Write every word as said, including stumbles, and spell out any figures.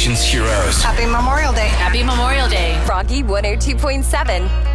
nation's heroes. Happy Memorial Day. Happy Memorial Day. Froggy one oh two point seven.